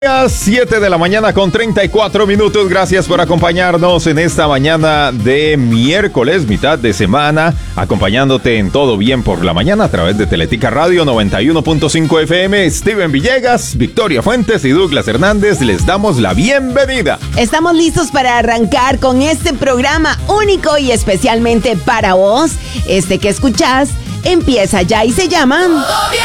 7 de la mañana con 34 minutos. Gracias por acompañarnos en esta mañana de miércoles, mitad de semana, acompañándote en Todo Bien por la Mañana a través de Teletica Radio 91.5 FM. Steven Villegas, Victoria Fuentes y Douglas Hernández les damos la bienvenida. Estamos listos para arrancar con este programa único y especialmente para vos. Este que escuchás empieza ya y se llama...